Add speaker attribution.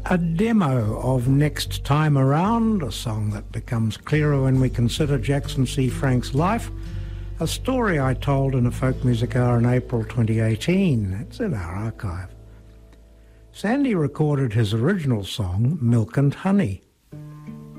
Speaker 1: A demo of Next Time Around, a song that becomes clearer when we consider Jackson C. Frank's life, a story I told in a folk music hour in April 2018. It's in our archive. Sandy recorded his original song, Milk and Honey,